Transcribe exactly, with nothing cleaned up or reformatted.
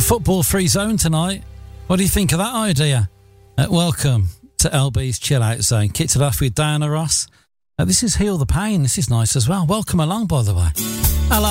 a football-free zone tonight. What do you think of that idea? Uh, welcome to L B's Chill Out Zone. Kicked it off with Diana Ross. Uh, this is Heal the Pain. This is nice as well. Welcome along, by the way. Hello.